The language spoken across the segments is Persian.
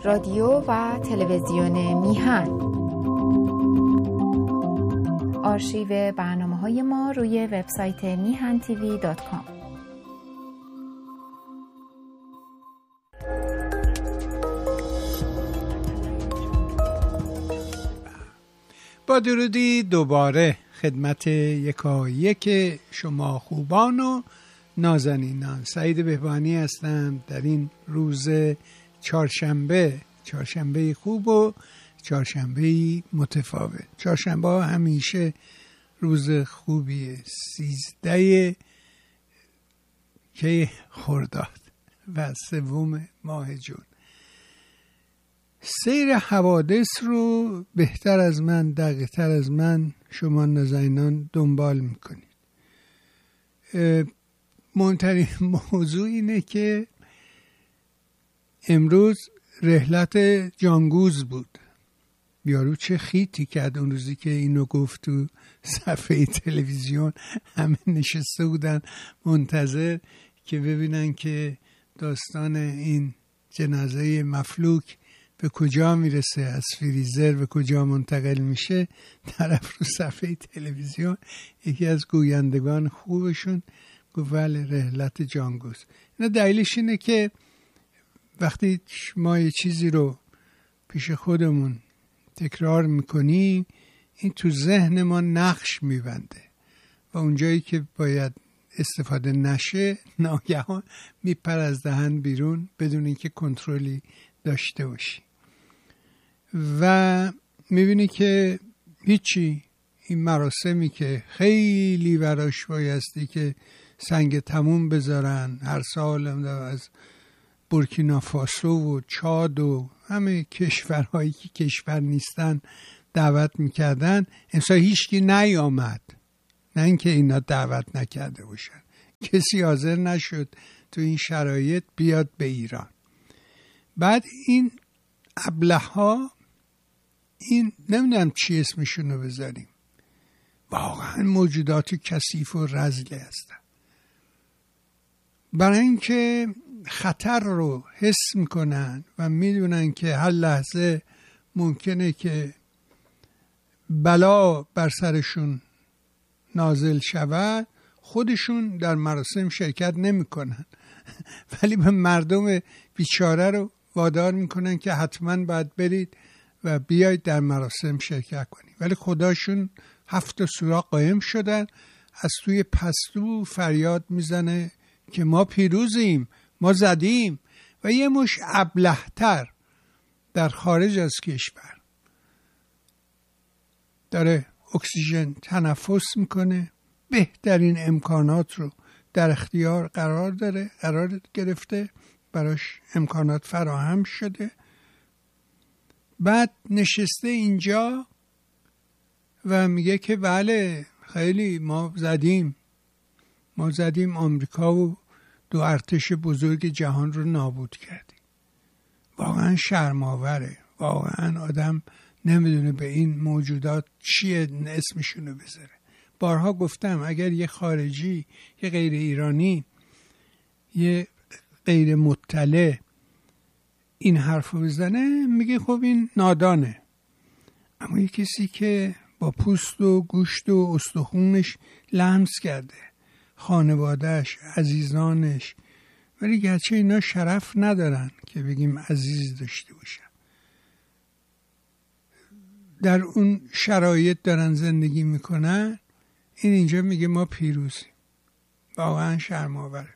رادیو و تلویزیون میهن. آرشیو برنامه‌های ما روی وبسایت mihantv.com. با درودی دوباره خدمت یکایک شما خوبان و نازنینان، سعید بهبانی هستم در این روز چهارشنبه خوب و چهارشنبه متفاوت. چهارشنبه همیشه روز خوبیه، 13 خرداد و 3 ماه جون. سیر حوادث رو بهتر از من، دقیق‌تر از من شما نازنینان دنبال میکنید. مهمترین موضوع اینه که امروز رحلت جانگوز بود. یارو چه خیتی کرد اون روزی که اینو گفت تو صفحه تلویزیون. همه نشسته بودن منتظر که ببینن که داستان این جنازه مفلوک به کجا میرسه، از فریزر به کجا منتقل میشه. طرف رو صفحه تلویزیون یکی از گویندگان خوبشون گفت ولی رحلت جانگوز. اینا دلیلش اینه که وقتی ما یه چیزی رو پیش خودمون تکرار میکنیم، این تو ذهن ما نقش میبنده و اونجایی که باید استفاده نشه ناگهان میپر از دهن بیرون بدون اینکه کنترلی داشته باشی و میبینی که هیچی. این مراسمی که خیلی براش بایستی که سنگ تموم بذارن هر سال از بورکینافاسو و چاد و همه کشورهایی که کشور نیستن دعوت میکردن، امسال هیچکی نیامد. نه اینکه اینا دعوت نکرده باشن، کسی حاضر نشد تو این شرایط بیاد به ایران. بعد این ابله‌ها، این نمیدونم چی اسمشونو بذاریم، واقعا موجودات کثیف و رذلی هستن. برای اینکه خطر رو حس میکنن و میدونن که هر لحظه ممکنه که بلا بر سرشون نازل شود، خودشون در مراسم شرکت نمیکنن ولی به مردم بیچاره رو وادار میکنن که حتما باید برید و بیاید در مراسم شرکت کنید. ولی خداشون 7 سوراخ قایم شدن، از توی پستو فریاد میزنه که ما پیروزیم، ما زدیم. و یه مش ابله‌تر در خارج از کشور داره اکسیژن تنفس میکنه، بهترین امکانات رو در اختیار قرار گرفته، براش امکانات فراهم شده. بعد نشسته اینجا و میگه که بله خیلی ما زدیم آمریکا و 2 ارتش بزرگ جهان رو نابود کردیم. واقعا شرم‌آوره، واقعا آدم نمیدونه به این موجودات چیه اسمشونو بذاره. بارها گفتم اگر یه خارجی، یه غیر ایرانی، یه غیر مطلع این حرفو بزنه میگه خب این نادانه. اما یه کسی که با پوست و گوشت و استخونش لمس کرده، خانوادهش، عزیزانش، ولی گرچه اینا شرف ندارن که بگیم عزیز داشته باشن، در اون شرایط دارن زندگی میکنن، این اینجا میگه ما پیروزیم. واقعا شرم‌آوره.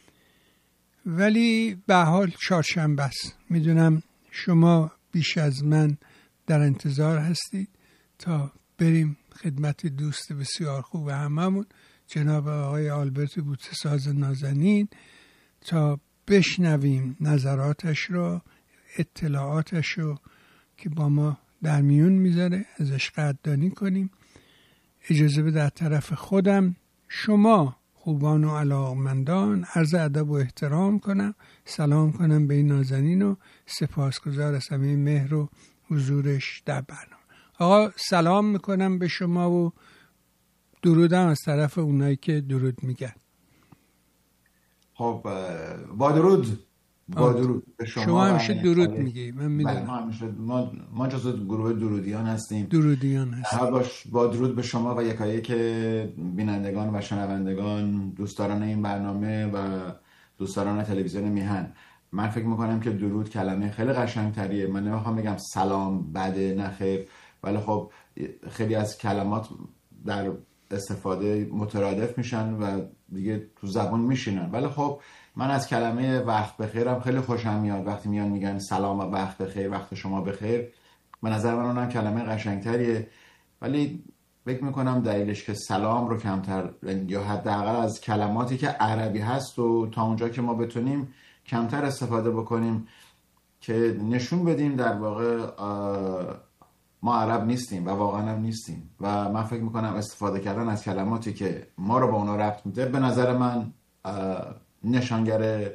ولی به حال چهارشنبه است. میدونم شما بیش از من در انتظار هستید تا بریم خدمت دوست بسیار خوب هممون جناب آقای آلبرت بوته‌ساز نازنین تا بشنویم نظراتش رو، اطلاعاتش رو که با ما در میون میذاره، ازش قدردانی کنیم. اجازه بده در طرف خودم شما خوبان و علاقمندان عرض ادب و احترام کنم، سلام کنم به این نازنین و سپاسگزار از همه مهر و حضورش در برنامه. آقا سلام میکنم به شما و درودم از طرف اونایی که درود میگن. خب با درود با درود به شما و همیشه درود میگی، من بله، میدونم. ما جزو گروه درودیان هستیم. درودیان هستیم. با درود به شما و یکایک بینندگان و شنوندگان، دوستداران این برنامه و دوستداران تلویزیون میهن. من فکر میکنم که درود کلمه خیلی قشنگ تریه. من نمیخوام بگم سلام بده نه خیر، ولی خب خیلی از کلمات در استفاده مترادف میشن و دیگه تو زبان میشینن، ولی خب من از کلمه وقت بخیرم خیلی خوشم میاد. وقتی میان میگن سلام و وقت بخیر، وقت شما بخیر، به نظر من اونم کلمه قشنگتریه. ولی فکر میکنم دلیلش که سلام رو کمتر، یا حداقل از کلماتی که عربی هست و تا اونجا که ما بتونیم کمتر استفاده بکنیم، که نشون بدیم در واقع ما عرب نیستیم و واقعا هم نیستیم. و من فکر میکنم استفاده کردن از کلماتی که ما رو با اونا ربط میده، به نظر من نشانگر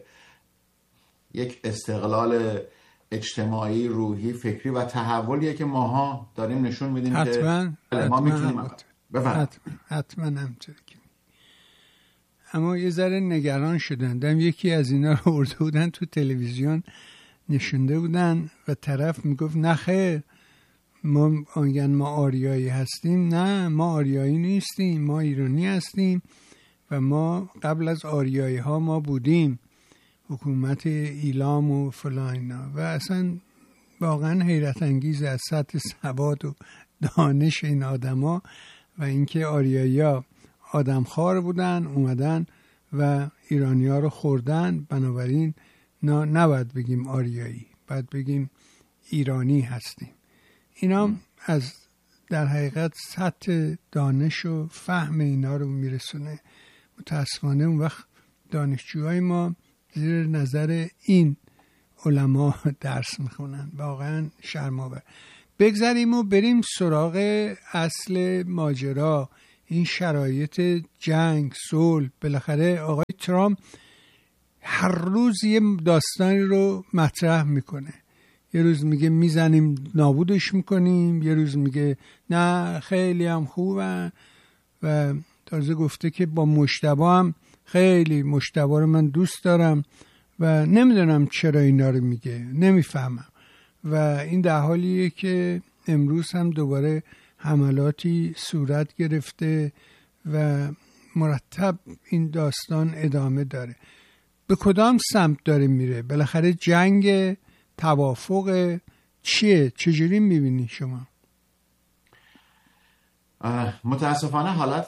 یک استقلال اجتماعی، روحی، فکری و تحولیه که ماها داریم نشون میدیم حتما که ما میتونیم. حتما همطور که اما یه ذره نگران شدن. یکی از اینا رو آورده بودن تو تلویزیون نشونده بودن و طرف میگفت نه خیر، ما آریایی هستیم. نه، ما آریایی نیستیم، ما ایرانی هستیم و ما قبل از آریایی ها ما بودیم، حکومت ایلام و فلان. و اصلا واقعا حیرت انگیز از سطح سواد و دانش این آدما و اینکه آریایی ها آدمخوار بودن، اومدن و ایرانی ها رو خوردن. بنابراین نباید بگیم آریایی، باید بگیم ایرانی هستیم. اینا از در حقیقت سطح دانش و فهم اینا رو میرسونه. متاسفانه اون وقت دانشجوهای ما زیر نظر این علما درس میخونن، واقعا شرم‌آور. بگذاریم و بریم سراغ اصل ماجرا، این شرایط جنگ، صلح. بالاخره آقای ترامپ هر روز یه داستانی رو مطرح میکنه. یه روز میگه میزنیم نابودش میکنیم، یه روز میگه نه خیلی هم خوبه، و تازه گفته که با مجتبی هم خیلی، مجتبی رو من دوست دارم و نمیدونم چرا اینا رو میگه، نمیفهمم. و این در حالیه که امروز هم دوباره حملاتی صورت گرفته و مرتب این داستان ادامه داره. به کدام سمت داره میره؟ بالاخره جنگ، توافق چیه؟ چجوری میبینی شما؟ متاسفانه حالت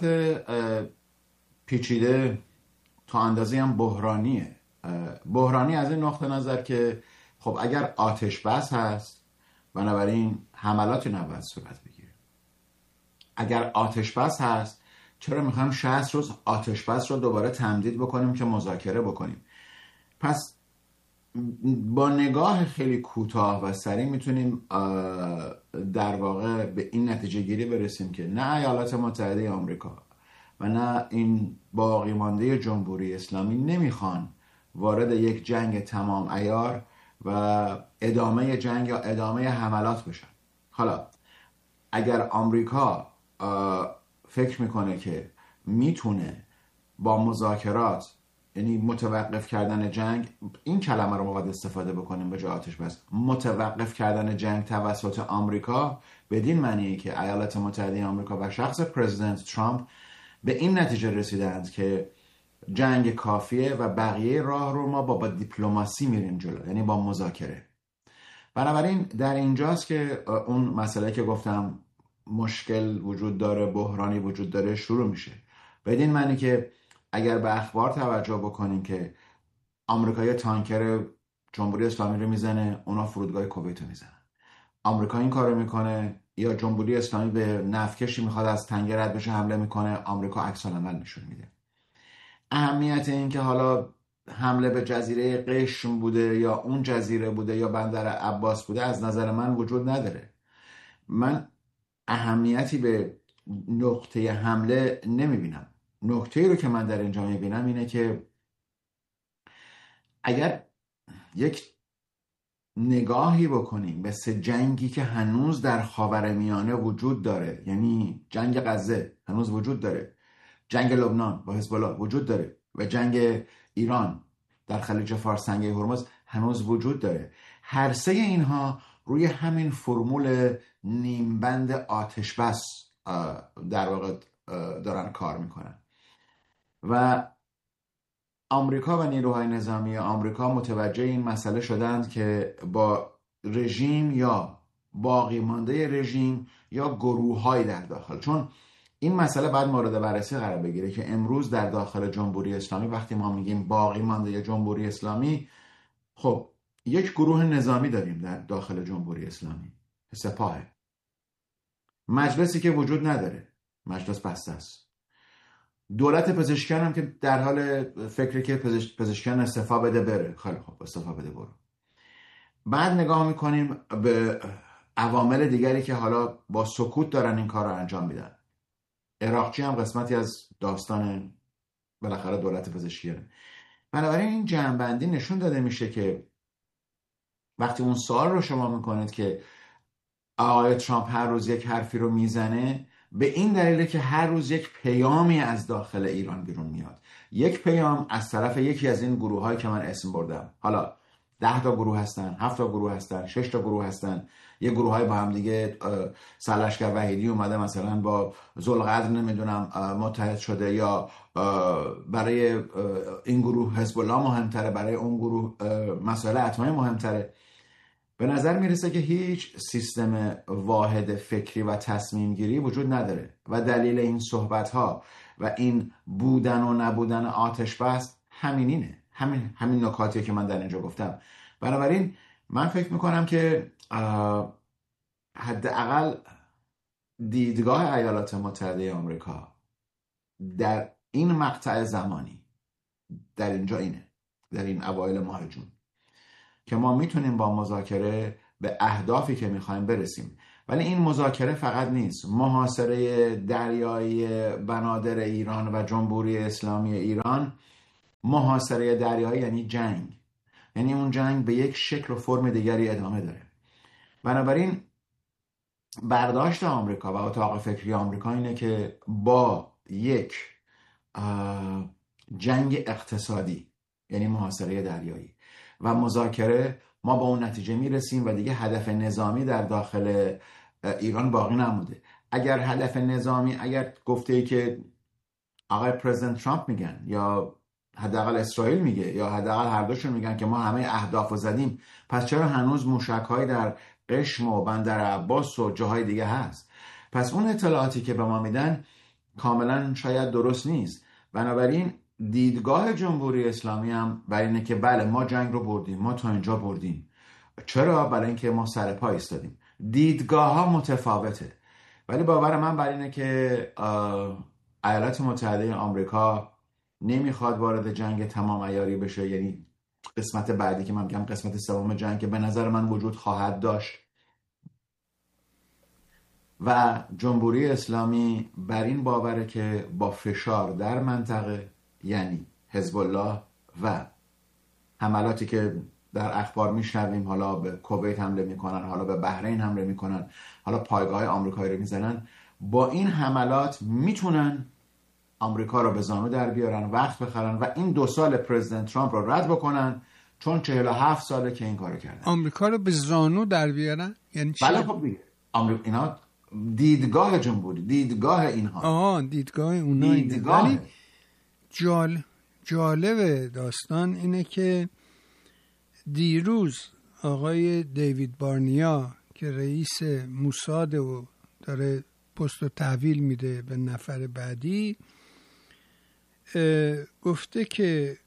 پیچیده تا اندازه هم بحرانیه. بحرانی از این نقطه نظر که خب اگر آتش بس هست، بنابراین حملاتی نباید صورت بگیره. اگر آتش بس هست، چرا میخوایم 60 روز آتش بس رو دوباره تمدید بکنیم که مذاکره بکنیم؟ پس با نگاه خیلی کوتاه و سریع میتونیم در واقع به این نتیجه گیری برسیم که نه ایالات متحده آمریکا و نه این باقی مانده جمهوری اسلامی نمیخوان وارد یک جنگ تمام عیار و ادامه جنگ یا ادامه حملات بشن. حالا اگر آمریکا فکر میکنه که میتونه با مذاکرات، یعنی متوقف کردن جنگ، این کلمه رو ما باید استفاده بکنیم به جای آتش بس، متوقف کردن جنگ توسط آمریکا، بدین معنیه که ایالات متحده آمریکا و شخص پرزیدنت ترامپ به این نتیجه رسیدند که جنگ کافیه و بقیه راه رو ما با دیپلماسی میریم جلو، یعنی با مذاکره. بنابراین در اینجاست که اون مسئله که گفتم مشکل وجود داره، بحرانی وجود داره، شروع میشه. بدین معنی که اگر به اخبار توجه بکنیم که آمریکا یه تانکر جمهوری اسلامی رو میزنه، اونا فرودگاه کویت رو میزنن. آمریکا این کارو میکنه، یا جمهوری اسلامی به نفتکشی میخواد از تنگه رد بشه حمله میکنه، آمریکا عکس العمل نشون میده. اهمیت این که حالا حمله به جزیره قشم بوده یا اون جزیره بوده یا بندر عباس بوده از نظر من وجود نداره. من اهمیتی به نقطه حمله نمیبینم. نکته رو که من در اینجا میبینم اینه که اگر یک نگاهی بکنیم به سه جنگی که هنوز در خاورمیانه وجود داره، یعنی جنگ غزه هنوز وجود داره، جنگ لبنان با حزب الله وجود داره و جنگ ایران در خلیج فارس، سنگه هرمز هنوز وجود داره. هر سه اینها روی همین فرمول نیمبند آتش بس در واقع دارن کار میکنن و آمریکا و نیروهای نظامی آمریکا متوجه این مسئله شدند که با رژیم یا باقی مانده رژیم یا گروه‌های در داخل، چون این مسئله باید مورد بررسی قرار بگیره که امروز در داخل جمهوری اسلامی وقتی ما میگیم باقی مانده جمهوری اسلامی، خب یک گروه نظامی داریم در داخل جمهوری اسلامی، سپاه، مجلسی که وجود نداره، مجلس بسته است، دولت پزشکیان هم که در حال فکری که پزشکیان استعفا بده بره. خیلی خب استعفا بده برو. بعد نگاه میکنیم به عوامل دیگری که حالا با سکوت دارن این کار رو انجام میدن. عراقچی هم قسمتی از داستان بالاخره دولت پزشکیانه. بنابراین این جمع‌بندی نشون داده میشه که وقتی اون سوال رو شما میکنید که آقای ترامپ هر روز یک حرفی رو میزنه، به این دلیله که هر روز یک پیامی از داخل ایران بیرون میاد، یک پیام از طرف یکی از این گروه هایی که من اسم بردم. حالا 10 تا گروه هستن، 7 تا گروه هستن، 6 تا گروه هستن، یه گروه های با هم دیگه، سرلشکر وحیدی اومده مثلا با ذوالقدر نمیدونم متحد شده، یا برای این گروه حزب الله مهمتره، برای اون گروه مسائل اتمی مهمتره. به نظر میرسه که هیچ سیستم واحد فکری و تصمیم گیری وجود نداره و دلیل این صحبت ها و این بودن و نبودن آتش بس همینینه، همین نکاتیه که من در اینجا گفتم. بنابراین من فکر میکنم که حداقل دیدگاه ایالات متحده آمریکا در این مقطع زمانی در اینجا اینه، در این اوایل ماه جون، که ما میتونیم با مذاکره به اهدافی که میخوایم برسیم. ولی این مذاکره فقط نیست. محاصره دریایی بنادر ایران و جمهوری اسلامی ایران، محاصره دریایی یعنی جنگ، یعنی اون جنگ به یک شکل و فرم دیگری ادامه داره. بنابراین برداشت آمریکا و اتاق فکری آمریکا اینه که با یک جنگ اقتصادی یعنی محاصره دریایی و مذاکره ما با اون نتیجه میرسیم و دیگه هدف نظامی در داخل ایران باقی نمونده. اگر هدف نظامی، اگر گفته ای که آقای پرزیدنت ترامپ میگن یا حداقل اسرائیل میگه یا حداقل هر دوشون میگن که ما همه اهداف رو زدیم، پس چرا هنوز موشک‌هایی در قشم و بندر عباس و جاهای دیگه هست؟ پس اون اطلاعاتی که به ما میدن کاملا شاید درست نیست. بنابراین دیدگاه جمهوری اسلامی هم بر اینه که بله ما جنگ رو بردیم، ما تا اینجا بردیم. چرا؟ برای اینکه ما سر پا ایستادیم. دیدگاه ها متفاوته، ولی باور من بر اینه که ایالات متحده آمریکا نمیخواد وارد جنگ تمام عیاری بشه، یعنی قسمت بعدی که من میگم قسمت سوم جنگ که به نظر من وجود خواهد داشت، و جمهوری اسلامی بر این باوره که با فشار در منطقه، یعنی حزب الله و حملاتی که در اخبار میشنویم، حالا به کویت حمله میکنن، حالا به بحرین حمله میکنن، حالا پایگاه آمریکایی رو میزنن، با این حملات میتونن آمریکا رو به زانو در بیارن، وقت بخرن و این 2 سال پرزیدنت ترامپ رو رد بکنن، چون 47 ساله که این کارو کردن. آمریکا رو به زانو در بیارن یعنی چی؟ بله خب دیگه اینا دیدگاه جمهوری، دیدگاه اینها، دیدگاه اونا دیدگاه. ولی جالب داستان اینه که دیروز آقای دیوید بارنیا که رئیس موساد و داره پست رو تحویل میده به نفر بعدی، گفته که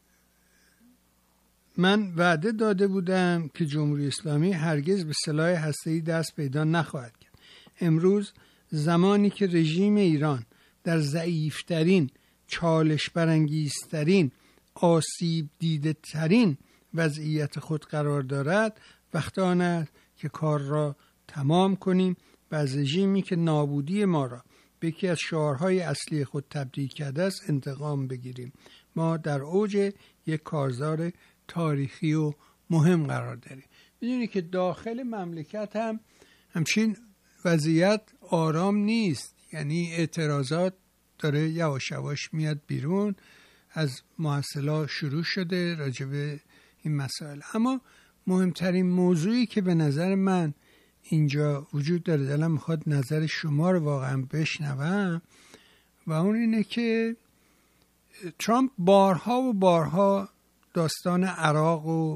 من وعده داده بودم که جمهوری اسلامی هرگز به سلاح هسته‌ای دست پیدا نخواهد کرد. امروز زمانی که رژیم ایران در ضعیفترین، چالش برانگیزترین، آسیب دیده ترین وضعیت خود قرار دارد، وقت آن است که کار را تمام کنیم و از رژیمی که نابودی ما را به یکی از شعارهای اصلی خود تبدیل کرده است انتقام بگیریم. ما در اوج یک کارزار تاریخی و مهم قرار داریم. میدونی که داخل مملکت هم همچین وضعیت آرام نیست، یعنی اعتراضات داره یواش یواش میاد بیرون. از محصلا شروع شده راجب این مسائل. اما مهمترین موضوعی که به نظر من اینجا وجود داره، دلم میخواد نظر شما رو واقعا بشنوم، و اون اینه که ترامپ بارها و بارها داستان عراق و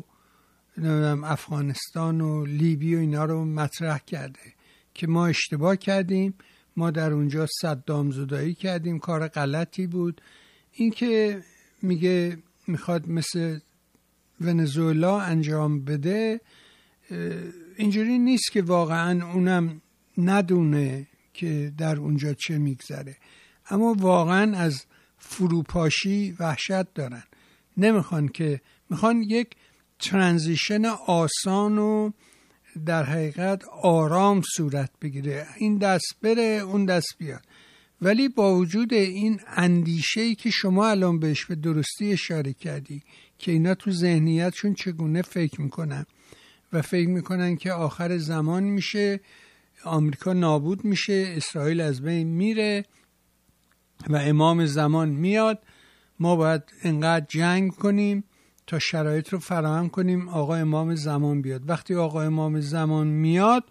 افغانستان و لیبی و اینا رو مطرح کرده که ما اشتباه کردیم، ما در اونجا صدام زدایی کردیم، کار غلطی بود. این که میگه میخواد مثل ونزوئلا انجام بده، اینجوری نیست که واقعا اونم ندونه که در اونجا چه میگذره، اما واقعا از فروپاشی وحشت دارن. نمیخوان که، میخوان یک ترانزیشن آسان و در حقیقت آرام صورت بگیره، این دست بره اون دست بیاد. ولی با وجود این اندیشه‌ای که شما الان بهش به درستی اشاره کردی که اینا تو ذهنیتشون چگونه فکر میکنن و فکر میکنن که آخر زمان میشه، آمریکا نابود میشه، اسرائیل از بین میره و امام زمان میاد، ما باید انقدر جنگ کنیم تا شرایط رو فراهم کنیم آقا امام زمان بیاد. وقتی آقا امام زمان میاد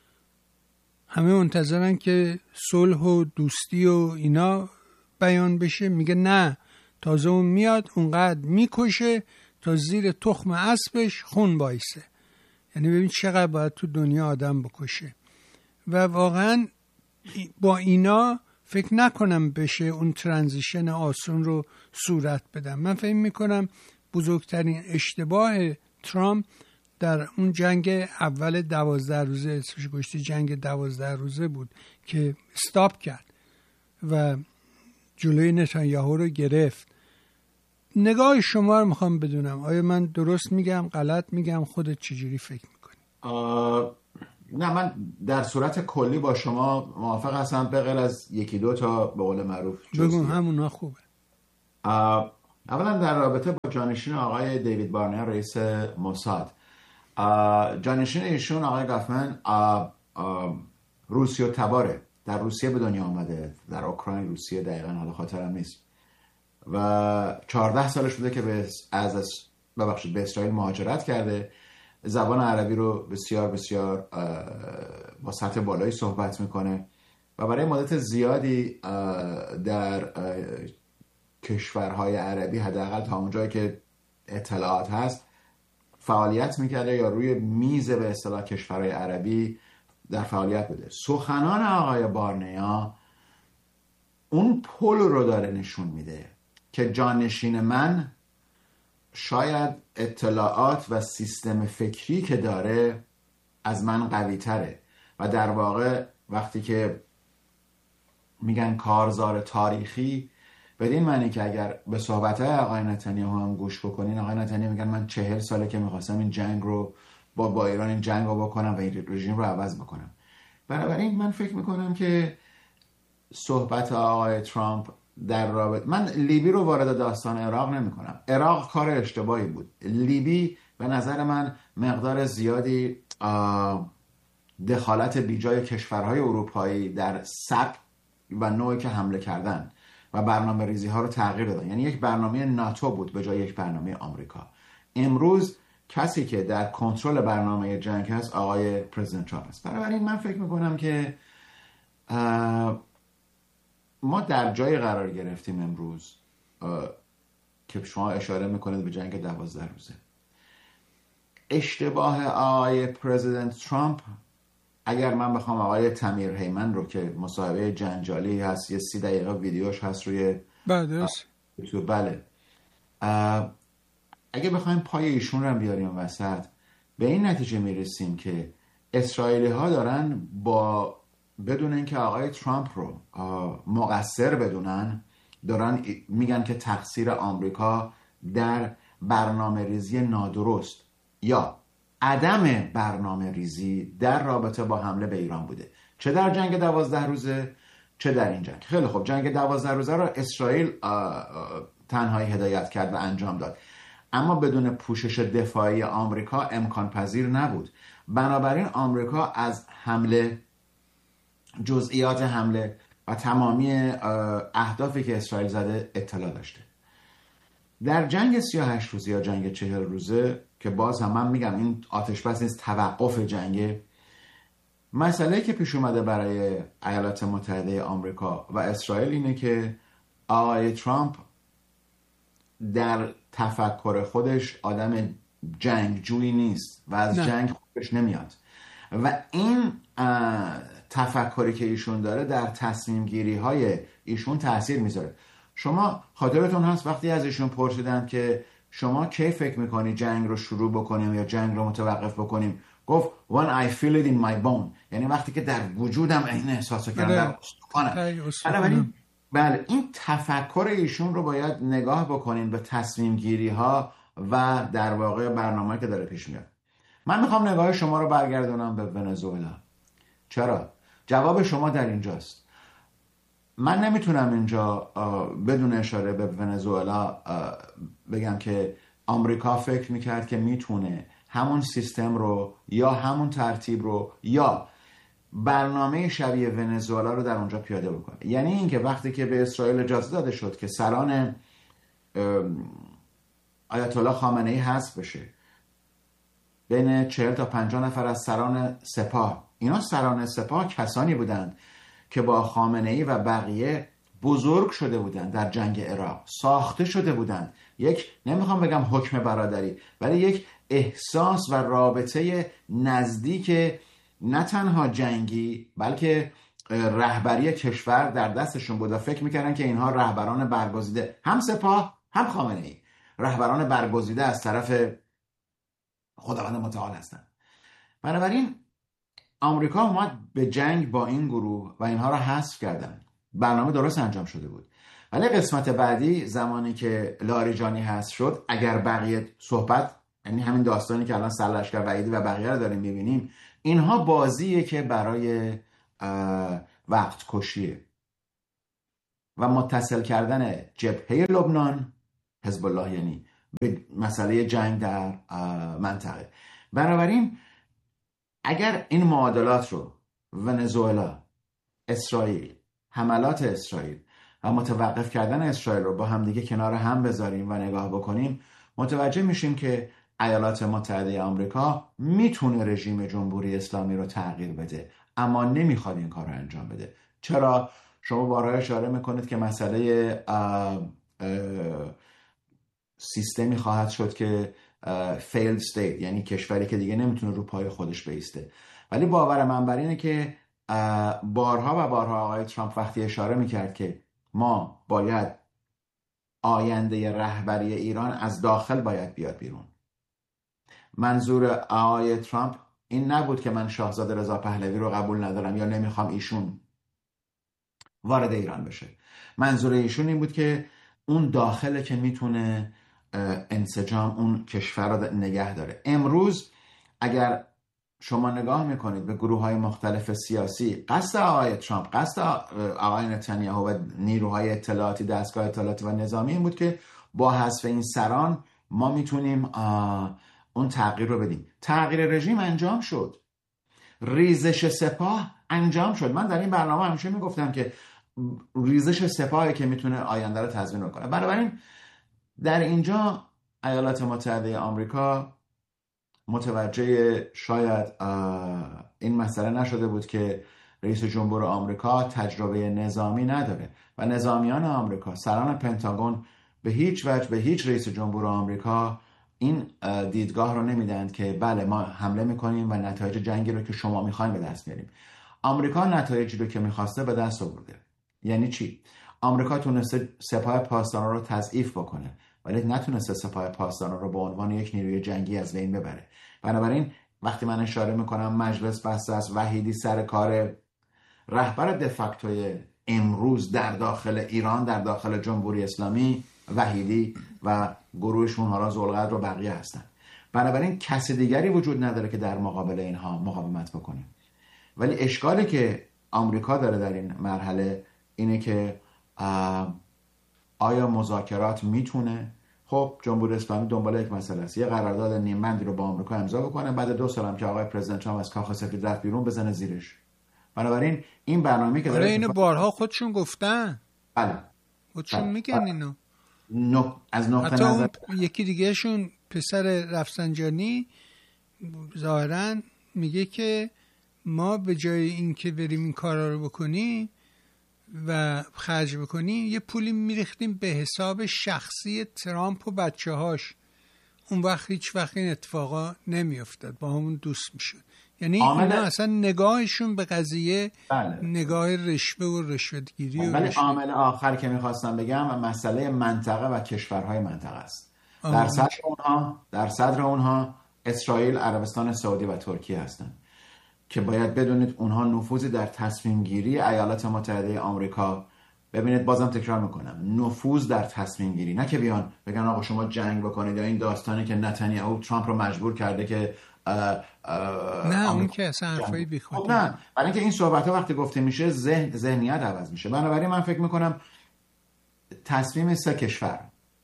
همه منتظرن که صلح و دوستی و اینا بیان بشه، میگه نه، تازه اون میاد اونقدر میکشه تا زیر تخم اسبش خون بایسه. یعنی ببین چقدر باید تو دنیا آدم بکشه. و واقعا با اینا فکر نکنم بشه اون ترانزیشن آسون رو صورت بدم. من فکر میکنم بزرگترین اشتباه ترامپ در اون جنگ اول 12 روزه، اسمش گشتی جنگ 12 روزه بود که استاپ کرد و جلوی نتانیاهو رو گرفت. نگاه شما رو میخوام بدونم، آیا من درست میگم، غلط میگم، خودت چجوری فکر میکنی؟ نه، من در صورت کلی با شما موافق هستم، به غیر از یکی دو تا به قول معروف بگو، همونا خوبه. اولا در رابطه با جانشین آقای دیوید بارنر رئیس موساد، جانشین ایشون آقای گافمن روسیه تباره، در روسیه به دنیا آمده، در اوکراین روسیه دقیقا، حالا خاطرم نیست، و 14 سالش بوده که به اسرائیل مهاجرت کرده، زبان عربی رو بسیار بسیار با سطح بالایی صحبت میکنه و برای مدت زیادی در کشورهای عربی، حداقل تا اونجایی که اطلاعات هست، فعالیت میکرده یا روی میز به اصطلاح کشورهای عربی در فعالیت بوده. سخنان آقای بارنیا اون پل رو داره نشون میده که جانشین من شاید اطلاعات و سیستم فکری که داره از من قوی تره و در واقع وقتی که میگن کارزار تاریخی، بدین معنی که اگر به صحبت‌های آقای نتانیاهو هم گوش بکنین، آقای نتانیاهو میگن من 40 ساله که میخواستم این جنگ رو با ایران این جنگ رو بکنم و این رژیم رو عوض بکنم. بنابراین من فکر میکنم که صحبت آقای ترامپ در رابطه، من لیبی رو وارد داستان عراق نمی کنم. عراق کار اشتباهی بود. لیبی به نظر من مقدار زیادی دخالت بیجای کشورهای اروپایی در سبک و نوعی که حمله کردن و برنامه ریزی ها رو تغییر دادن. یعنی یک برنامه ناتو بود به جای یک برنامه آمریکا. امروز کسی که در کنترل برنامه جنگ هست آقای پرزیدنت ترامپ است. بنابراین من فکر میکنم که ما در جای قرار گرفتیم امروز که شما اشاره میکنید به جنگ 12 روزه. اشتباه آقای پرزیدنت ترامپ، اگر من بخوام آقای تمیر هیمن رو که مصاحبه جنجالی هست، یه 30 دقیقه ویدیوش هست روی یوتیوب، بله، اگه بخوایم پای ایشون رو بیاریم وسط، به این نتیجه میرسیم که اسرائیلی ها دارن بدون اینکه آقای ترامپ رو مقصر بدونن، دارن میگن که تقصیر آمریکا در برنامه ریزی نادرست یا عدم برنامه ریزی در رابطه با حمله به ایران بوده، چه در جنگ 12 روزه چه در این جنگ. خیلی خوب، جنگ 12 روزه رو اسرائیل تنهایی هدایت کرد و انجام داد، اما بدون پوشش دفاعی آمریکا امکان پذیر نبود. بنابراین آمریکا از حمله، جزئیات حمله و تمامی اهدافی که اسرائیل زده اطلاع داشته. در جنگ 38 روزه یا جنگ 40 روزه که باز هم من میگم این آتش بس نیست، توقف جنگه، مسئله که پیش اومده برای ایالات متحده آمریکا و اسرائیل اینه که آقای ترامپ در تفکر خودش آدم جنگجویی نیست و از جنگ خوشش نمیاد و این تفکری که ایشون داره در تصمیم گیری های ایشون تاثیر میذاره. شما خاطرتون هست وقتی از ایشون پرسیدن که شما کی فکر میکنی جنگ رو شروع بکنیم یا جنگ رو متوقف بکنیم، گفت when I feel it in my bone، یعنی وقتی که در وجودم این احساسو کردم، در استخوانم. بله این تفکر ایشون رو باید نگاه بکنین به تصمیم گیری ها و در واقع برنامه که داره پیش میاد. من میخوام نگاه شما رو برگردونم به ونزوئلا. چرا؟ جواب شما در اینجاست. من نمیتونم اینجا بدون اشاره به ونزوئلا بگم که آمریکا فکر میکرد که میتونه همون سیستم رو یا همون ترتیب رو یا برنامه شبیه ونزوئلا رو در اونجا پیاده بکنه. یعنی اینکه وقتی که به اسرائیل اجازه داده شد که سران آیت الله خامنه‌ای حذف بشه، بین 40 تا 50 نفر از سران سپاه، اینا سران سپاه کسانی بودند که با خامنه‌ای و بقیه بزرگ شده بودند، در جنگ عراق ساخته شده بودند، یک نمیخوام بگم حکم برادری ولی یک احساس و رابطه نزدیک نه تنها جنگی بلکه رهبری کشور در دستشون بود و فکر میکردن که اینها رهبران برگزیده، هم سپاه هم خامنه‌ای، رهبران برگزیده از طرف خداوند متعال هستند. بنابراین آمریکا اومد به جنگ با این گروه و اینها را حذف کردن. برنامه درست انجام شده بود. ولی قسمت بعدی زمانی که لاریجانی حذف شد، اگر بقیه صحبت، یعنی همین داستانی که الان سرلشکر وحیدی و بقیه رو داریم میبینیم، اینها بازیه که برای وقت کشیه و متصل کردن جبهه لبنان، حزب الله، یعنی به مسئله جنگ در منطقه. بنابراین اگر این معادلات رو ونزوئلا، اسرائیل، حملات اسرائیل و متوقف کردن اسرائیل رو با همدیگه کنار هم بذاریم و نگاه بکنیم، متوجه میشیم که ایالات متحده آمریکا میتونه رژیم جمهوری اسلامی رو تغییر بده، اما نمیخواد این کار رو انجام بده. چرا؟ شما بارها اشاره میکنید که مسئله سیستمی خواهد شد که failed state، یعنی کشوری که دیگه نمیتونه رو پای خودش بایسته. ولی باور من بر اینه که بارها و بارها آقای ترامپ وقتی اشاره میکرد که ما باید آینده رهبری ایران از داخل باید بیاد بیرون، منظور آقای ترامپ این نبود که من شاهزاده رضا پهلوی رو قبول ندارم یا نمیخوام ایشون وارد ایران بشه. منظور ایشون این بود که اون داخله که میتونه انسجام اون کشور رو نگه داره. امروز اگر شما نگاه میکنید به گروه های مختلف سیاسی، قصد آقای ترامپ، قصد آقای نتانیاهو و نیروهای اطلاعاتی، دستگاه اطلاعاتی و نظامی این بود که با حذف این سران ما میتونیم اون تغییر رو بدیم. تغییر رژیم انجام شد، ریزش سپاه انجام شد. من در این برنامه همیشه میگفتم که ریزش سپاهی که میتونه آینده رو تضمین کنه. بنابراین در اینجا ایالات متحده آمریکا متوجه شاید این مسئله نشده بود که رئیس جمهور آمریکا تجربه نظامی نداره و نظامیان آمریکا، سران پنتاگون به هیچ وجه به هیچ رئیس جمهور آمریکا این دیدگاه رو نمیدن که بله ما حمله میکنیم و نتایج جنگی رو که شما میخواین به دست میاریم. آمریکا نتایجی رو که میخواسته به دست آورده. یعنی چی؟ آمریکا تونسته سپاه پاسداران رو تضعیف بکنه ولی نتونسته سپاه پاسداران رو به عنوان یک نیروی جنگی از بین ببره. بنابراین وقتی من اشاره میکنم مجلس بسته است، وحیدی سر کار، رهبر دفاکتوی امروز در داخل ایران، در داخل جمهوری اسلامی وحیدی و گروهشون ها ذوالقدر و بقیه هستن. بنابراین کسی دیگری وجود نداره که در مقابل اینها مقاومت بکنه. ولی اشکالی که آمریکا داره در این مرحله اینه که آیا مذاکرات میتونه؟ خب جمهوری اسلامی دنبال یک مسئله است، یه قرارداد نیمبندی رو با آمریکا امضا بکنه، بعد 2 سال هم که آقای پرزیدنت ترامپ از کاخ سفید رفت بیرون بزنه زیرش. بنابراین این برنامه‌ای که داره اینو بارها خودشون گفتن. بله. خودشون میگن اینو. از نقطه حتی نظر یکی دیگهشون پسر رفسنجانی ظاهراً میگه که ما به جای اینکه بریم این کارا رو بکنیم و خرج بکنیم یه پولی میریختیم به حساب شخصی ترامپ و بچه هاش، اون وقت هیچ وقت این اتفاقا نمیافتاد، با همون دوست میشد. یعنی اینا اصلا نگاهشون به قضیه نگاه رشوه و رشوه‌گیری و ولی عامل آخر که میخواستم بگم مسئله منطقه و کشورهای منطقه است. در صدر اونها اسرائیل، عربستان سعودی و ترکیه هستند که باید بدونید اونها نفوذی در تصمیم گیری ایالات متحده آمریکا، ببینید بازم تکرار میکنم، نفوذ در تصمیم گیری، نه که بیان بگن آقا شما جنگ بکنید، یا این داستانی که نتانیاهو ترامپ رو مجبور کرده که نه اون که اصلا حرفایی بیخودی. خب نه، برای اینکه این صحبت ها وقتی گفته میشه ذهنیت عوض میشه. بنابراین من فکر میکنم تصمیم 3 کشور،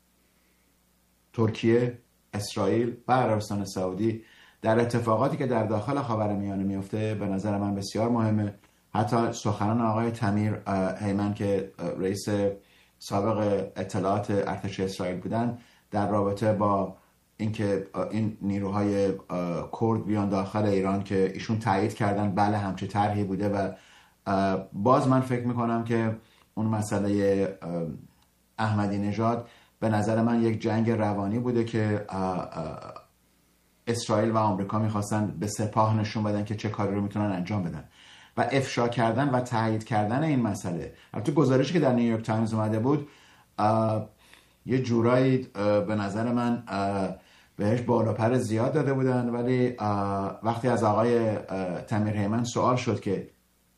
ترکیه، اسرائیل و عربستان سعودی، در اتفاقاتی که در داخل خاورمیانه میفته به نظر من بسیار مهمه. حتی سخنان آقای تمیر هیمن که رئیس سابق اطلاعات ارتش اسرائیل بودن در رابطه با اینکه این نیروهای کرد بیان داخل ایران که ایشون تایید کردن بله همچه طرحی بوده، و باز من فکر میکنم که اون مسئله احمدی نژاد به نظر من یک جنگ روانی بوده که اسرائیل و آمریکا میخواستن به سپاه نشون بدن که چه کاری رو میتونن انجام بدن و افشا کردن و تایید کردن این مسئله. البته گزارشی که در نیویورک تایمز اومده بود یه جورایی به نظر من بهش بالا پر زیاد داده بودن، ولی وقتی از آقای تمیر هیمن سوال شد که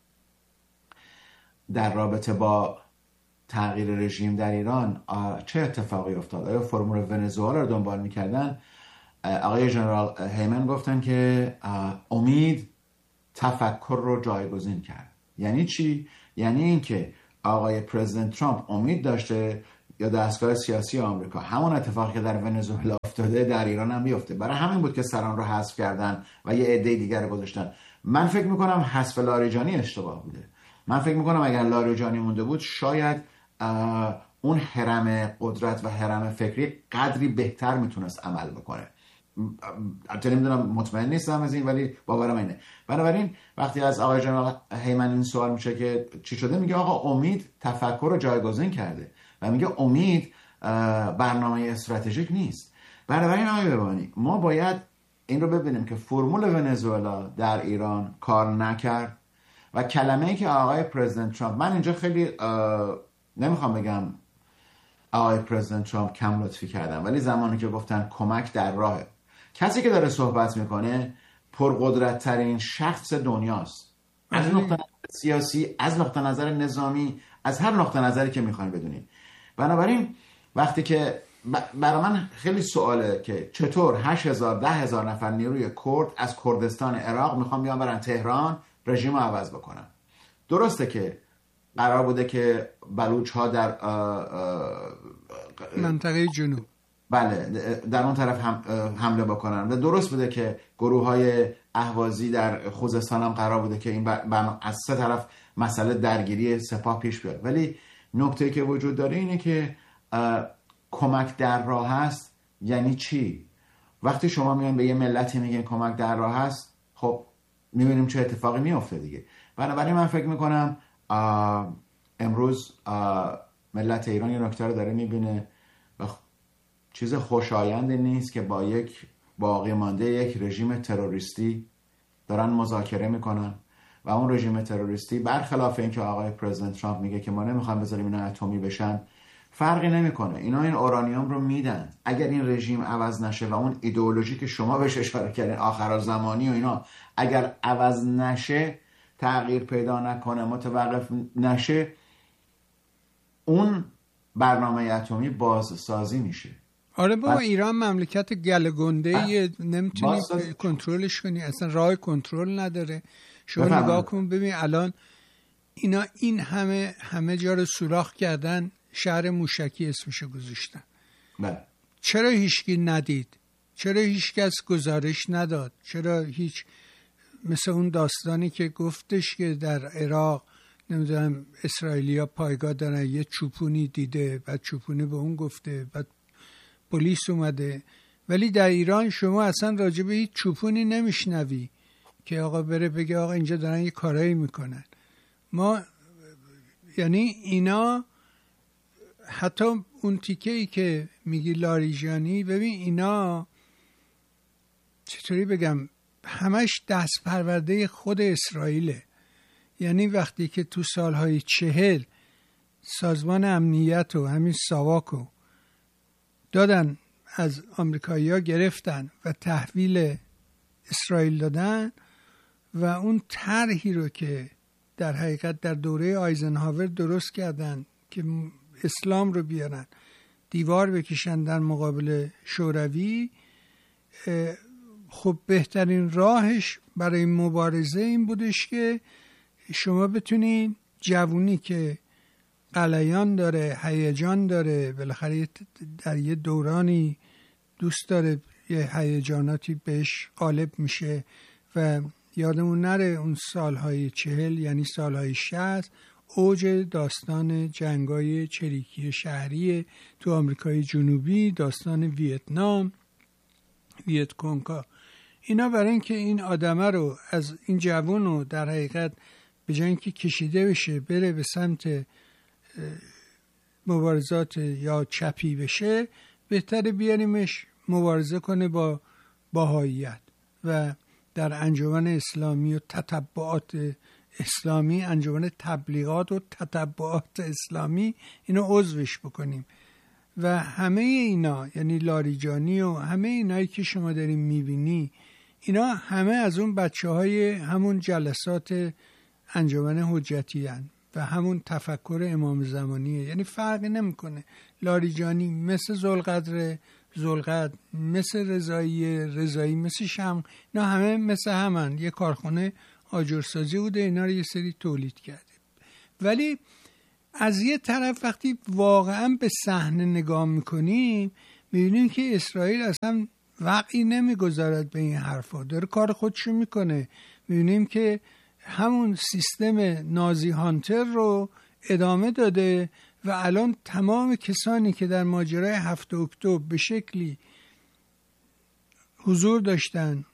در رابطه با تغییر رژیم در ایران چه اتفاقی افتاد، آیا فرمول ونزوئلا رو دنبال میکردن، آقای ژنرال هیمن گفتن که امید تفکر رو جایگزین کرد. یعنی چی؟ یعنی اینکه آقای پرزیدنت ترامپ امید داشته یا دستگاه سیاسی آمریکا همون اتفاقی که در ونزوئلا افتاده در ایران هم بیفته. برای همین بود که سران رو حذف کردن و یه عده دیگر رو گذاشتن. من فکر میکنم حذف لاریجانی اشتباه بوده. من فکر میکنم اگر لاریجانی مونده بود شاید اون هرم قدرت و هرم فکری قدری بهتر میتونست عمل بکنه. البته نمیدونم، مطمئن نیستم از این، ولی باورم اینه. بنابراین وقتی از آقای جنرال هیمن این سوال میشه که چی شده، میگه آقا امید تفکر رو جایگزین کرده و میگه امید برنامه استراتژیک نیست. بنابراین آقای ببانی ما باید این رو ببینیم که فرمول ونزوئلا در ایران کار نکرد و کلمه‌ای که آقای پرزیدنت ترامپ، من اینجا خیلی نمیخوام بگم آقای پرزیدنت ترامپ کم لطفی کردن، ولی زمانی که گفتن کمک در راهه، کسی که داره صحبت میکنه پرقدرت ترین شخص دنیاست، از نقطه نظر سیاسی، از نقطه نظر نظامی، از هر نقطه نظری که میخواین بدونید. بنابراین وقتی که برای من خیلی سواله که چطور 8,000 10,000 نفر نیروی کرد از کردستان عراق میخوان بیان برن تهران رژیم رو عوض بکنن. درسته که قرار بوده که بلوچ ها در منطقه جنوب در اون طرف حمله بکنن و درست بوده که گروه های اهوازی در خوزستان هم قرار بوده که این از 3 طرف مسئله درگیری سپاه پیش بیاد. ولی نکته که وجود داره اینه که کمک در راه هست یعنی چی؟ وقتی شما میان به یه ملتی میگن کمک در راه هست، خب میبینیم چه اتفاقی میفته دیگه. بنابراین من فکر میکنم امروز ملت ایران یه نکته رو داره میبینه و چیز خوشایند نیست که با یک باقی مانده یک رژیم تروریستی دارن مذاکره میکنن و اون رژیم تروریستی برخلاف اینکه آقای پرزیدنت ترامپ میگه که ما نمیخوایم بذاریم اینا اتمی بشن، فرقی نمیکنه. اینا این اورانیوم رو میدن. اگر این رژیم عوض نشه و اون ایدئولوژی که شما بهش اشاره کردین آخرالزمانی و اینا اگر عوض نشه، تغییر پیدا نکنه، متوقف نشه، اون برنامه اتمی بازسازی میشه. آره بابا ایران مملکت گله گنده نمیتونی کنترلش کنی، اصلا راه کنترل نداره. شما نگاه کن ببین الان اینا این همه جا رو سوراخ کردن، شهر موشکی اسمشو گذاشتن. چرا هیچکی ندید؟ چرا هیچکس گزارش نداد؟ چرا هیچ مثل اون داستانی که گفتش که در عراق نمیدونم اسرائیلیا پایگاه دارن، یه چوپونی دیده، بعد چوپونی به اون گفته، بعد پلیس اومده. ولی در ایران شما اصلا راجع به هیچ چوپونی نمیشنوی که آقا بره بگه آقا اینجا دارن یه کارایی میکنن. ما یعنی اینا حتی اون تیکه‌ای که میگی لاریجانی، ببین اینا چطوری بگم همش دست پرورده خود اسرائیله. یعنی وقتی که تو سالهای 40 سازمان امنیت و همین ساواکو دادن از آمریکایی‌ها گرفتن و تحویل اسرائیل دادن و اون طرحی رو که در حقیقت در دوره آیزنهاور درست کردن که اسلام رو بیارن دیوار بکشن در مقابل شوروی، خب بهترین راهش برای مبارزه این بودش که شما بتونین جوونی که غلیان داره، هیجان داره، بالاخره در یه دورانی دوست داره یه هیجاناتی بهش غالب میشه و یادمون نره اون سالهای 40 یعنی سالهای 60 اوج داستان جنگای چریکی شهری تو آمریکای جنوبی، داستان ویتنام، ویتکونگا، اینا برای اینکه این آدمه رو از این جوون رو در حقیقت به جای اینکه کشیده بشه بره به سمت مبارزات یا چپی بشه، بهتره بیاریمش مبارزه کنه با بهائیت و در انجمن اسلامی و تتبعات اسلامی، انجمن تبلیغات و تتبعات اسلامی، اینو عضوش بکنیم. و همه اینا یعنی لاریجانی و همه اینایی که شما داریم میبینی، اینا همه از اون بچه های همون جلسات انجمن حجتی هن و همون تفکر امام زمانیه. یعنی فرقی نمیکنه. لاریجانی مثل زلقدر، مثل رضایی مثل شمع، اینا همه مثل همن. یه کارخونه آجرسازی بوده، اینا رو یه سری تولید کرده. ولی از یه طرف وقتی واقعا به صحنه نگاه میکنیم میبینیم که اسرائیل اصلا وقعی نمیگذارد به این حرفا، داره کار خودشو میکنه. میبینیم که همون سیستم نازی هانتر رو ادامه داده و الان تمام کسانی که در ماجرای 7 اکتبر به شکلی حضور داشتن،